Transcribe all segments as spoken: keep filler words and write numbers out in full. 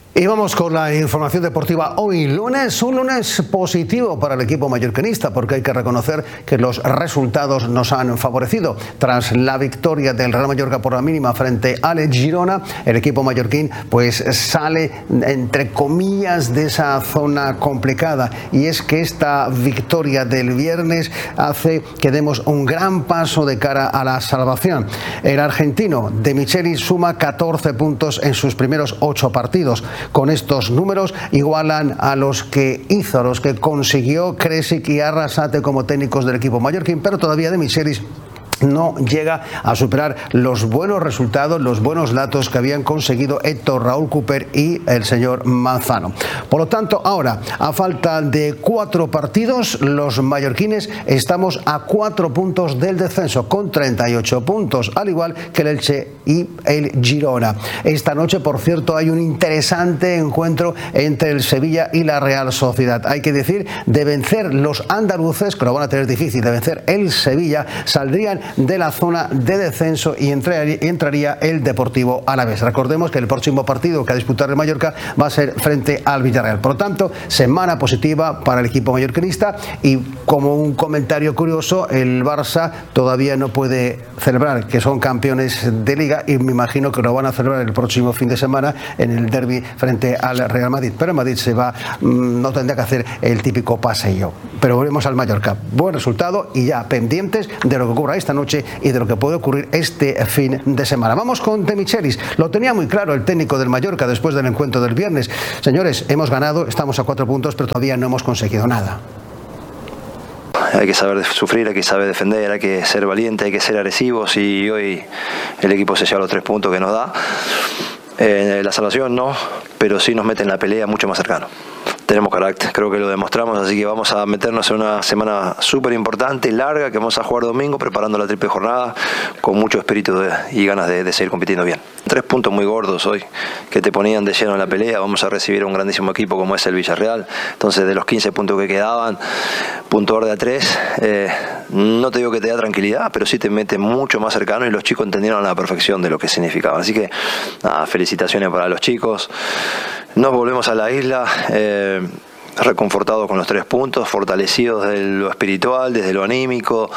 Y vamos con la información deportiva hoy lunes, un lunes positivo para el equipo mallorquinista porque hay que reconocer que los resultados nos han favorecido. Tras la victoria del Real Mallorca por la mínima frente al Girona, el equipo mallorquín pues sale entre comillas de esa zona complicada, y es que esta victoria del viernes hace que demos un gran paso de cara a la salvación. El argentino De Michelis suma catorce puntos en sus primeros ocho partidos. Con estos números igualan a los que hizo, a los que consiguió Kresic y Arrasate como técnicos del equipo mallorquín, pero todavía De Michelis no llega a superar los buenos resultados, los buenos datos que habían conseguido Héctor Raúl Cooper y el señor Manzano. Por lo tanto, ahora, a falta de cuatro partidos, los mallorquines estamos a cuatro puntos del descenso, con treinta y ocho puntos, al igual que el Elche y el Girona. Esta noche, por cierto, hay un interesante encuentro entre el Sevilla y la Real Sociedad. Hay que decir, de vencer los andaluces, que lo van a tener difícil, de vencer el Sevilla, saldrían de la zona de descenso y entraría el Deportivo Alavés. Recordemos que el próximo partido que a disputar el Mallorca va a ser frente al Villarreal. Por lo tanto, semana positiva para el equipo mallorquinista, y como un comentario curioso, el Barça todavía no puede celebrar que son campeones de Liga, y me imagino que lo van a celebrar el próximo fin de semana en el derbi frente al Real Madrid. Pero en Madrid se va, no tendrá que hacer el típico paseo. Pero volvemos al Mallorca. Buen resultado y ya pendientes de lo que ocurra esta noche y de lo que puede ocurrir este fin de semana. Vamos con De Michelis. Lo tenía muy claro el técnico del Mallorca después del encuentro del viernes. Señores, hemos ganado, estamos a cuatro puntos, pero todavía no hemos conseguido nada. Hay que saber sufrir, hay que saber defender, hay que ser valiente, hay que ser agresivos, y hoy el equipo se lleva los tres puntos que nos da. Eh, la salvación no, pero sí nos mete en la pelea mucho más cercano. Tenemos carácter, creo que lo demostramos, así que vamos a meternos en una semana súper importante, larga, que vamos a jugar domingo, preparando la triple jornada, con mucho espíritu de, y ganas de, de seguir compitiendo bien. Tres puntos muy gordos hoy, que te ponían de lleno en la pelea. Vamos a recibir a un grandísimo equipo como es el Villarreal, entonces de los quince puntos que quedaban, puntuador de a tres, eh, no te digo que te da tranquilidad, pero sí te mete mucho más cercano, y los chicos entendieron a la perfección de lo que significaba. Así que, nada, felicitaciones para los chicos. Nos volvemos a la isla eh, reconfortados con los tres puntos, fortalecidos desde lo espiritual, desde lo anímico,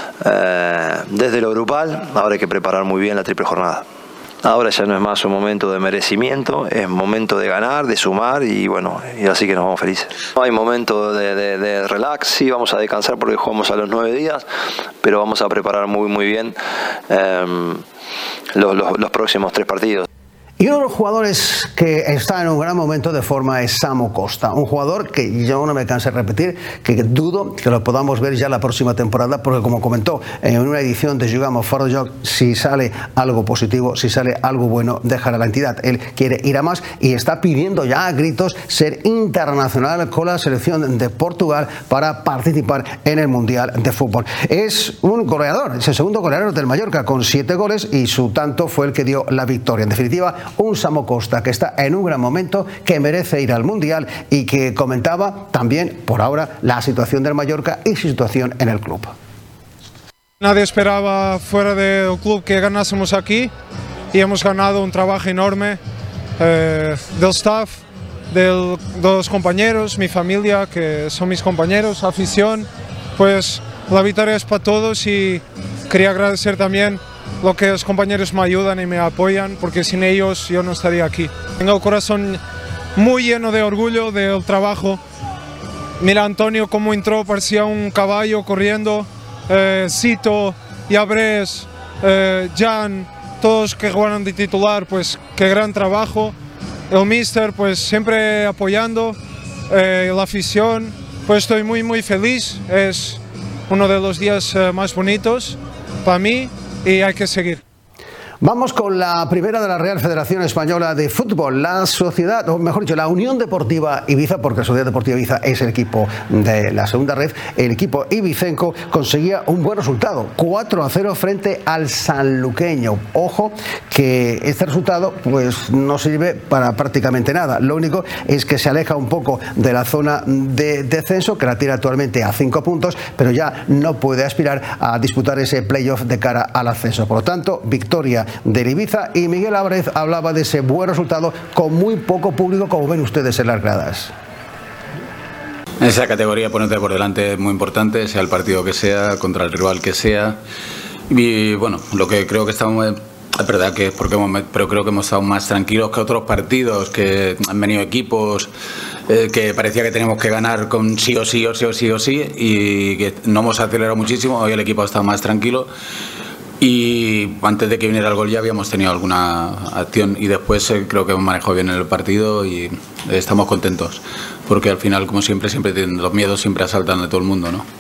eh, desde lo grupal. Ahora hay que preparar muy bien la triple jornada. Ahora ya no es más un momento de merecimiento, es momento de ganar, de sumar, y bueno, y así que nos vamos felices. No hay momento de, de, de relax, sí, vamos a descansar porque jugamos a los nueve días, pero vamos a preparar muy muy bien eh, los, los, los próximos tres partidos. Y uno de los jugadores que está en un gran momento de forma es Samu Costa, un jugador que yo no me canso de repetir, que dudo que lo podamos ver ya la próxima temporada, porque como comentó en una edición de Jugamos Faro Joc, si sale algo positivo, si sale algo bueno, dejará la entidad. Él quiere ir a más y está pidiendo ya a gritos ser internacional con la selección de Portugal para participar en el Mundial de Fútbol. Es un goleador, es el segundo goleador del Mallorca con siete goles, y su tanto fue el que dio la victoria. En definitiva, un Samu Costa que está en un gran momento, que merece ir al Mundial, y que comentaba también por ahora la situación del Mallorca y su situación en el club. Nadie esperaba fuera del club que ganásemos aquí, y hemos ganado un trabajo enorme eh, del staff, del, de los compañeros, mi familia, que son mis compañeros, afición. Pues la victoria es para todos, y quería agradecer también lo que los compañeros me ayudan y me apoyan, porque sin ellos yo no estaría aquí. Tengo el corazón muy lleno de orgullo del trabajo. Mira Antonio cómo entró, parecía un caballo corriendo. Eh, Cito, Yabres, eh, Jan, todos que jugaron de titular, pues qué gran trabajo. El míster pues siempre apoyando, eh, la afición, pues estoy muy muy feliz. Es uno de los días eh, más bonitos para mí, y hay que seguir. Vamos con la primera de la Real Federación Española de Fútbol, la sociedad, o mejor dicho, la Unión Deportiva Ibiza, porque la Sociedad Deportiva Ibiza es el equipo de la segunda red. El equipo ibicenco conseguía un buen resultado, cuatro a cero frente al sanluqueño. Ojo que este resultado pues no sirve para prácticamente nada, lo único es que se aleja un poco de la zona de descenso, que la tiene actualmente a cinco puntos, pero ya no puede aspirar a disputar ese playoff de cara al ascenso. Por lo tanto, victoria del Ibiza, y Miguel Álvarez hablaba de ese buen resultado con muy poco público, como ven ustedes en las gradas. En esa categoría ponerte por delante es muy importante, sea el partido que sea, contra el rival que sea. Y bueno, lo que creo que estamos... Es verdad que es porque hemos, pero creo que hemos estado más tranquilos que otros partidos, que han venido equipos eh, que parecía que teníamos que ganar con sí o sí o sí o sí o sí, y que no hemos acelerado muchísimo. Hoy el equipo ha estado más tranquilo y antes de que viniera el gol ya habíamos tenido alguna acción, y después eh, creo que hemos manejado bien el partido y estamos contentos, porque al final, como siempre, siempre los miedos siempre asaltan a todo el mundo, ¿no?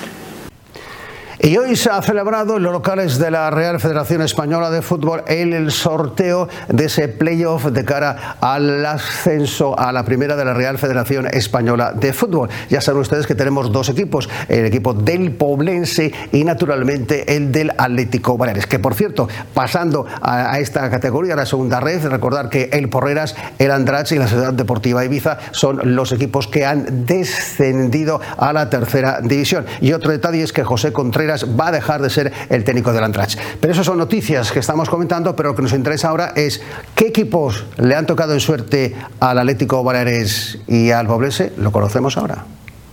Y hoy se ha celebrado en los locales de la Real Federación Española de Fútbol el sorteo de ese playoff de cara al ascenso a la primera de la Real Federación Española de Fútbol. Ya saben ustedes que tenemos dos equipos, el equipo del Poblense y naturalmente el del Atlético Baleares, que por cierto, pasando a, a esta categoría, la segunda red, recordar que el Porreras, el Andratx y la Sociedad Deportiva Ibiza son los equipos que han descendido a la tercera división. Y otro detalle es que José Contreras va a dejar de ser el técnico del Andratx. Pero eso son noticias que estamos comentando, pero lo que nos interesa ahora es qué equipos le han tocado en suerte al Atlético Baleares y al Poblense. Lo conocemos ahora.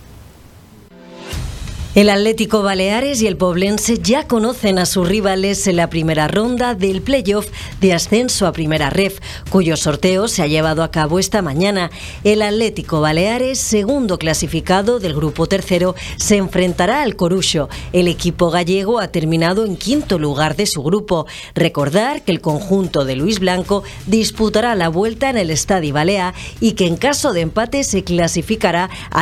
El Atlético Baleares y el Poblense ya conocen a sus rivales en la primera ronda del playoff de ascenso a Primera Ref, cuyo sorteo se ha llevado a cabo esta mañana. El Atlético Baleares, segundo clasificado del grupo tercero, se enfrentará al Coruxo. El equipo gallego ha terminado en quinto lugar de su grupo. Recordar que el conjunto de Luis Blanco disputará la vuelta en el Estadi Balear y que en caso de empate se clasificará a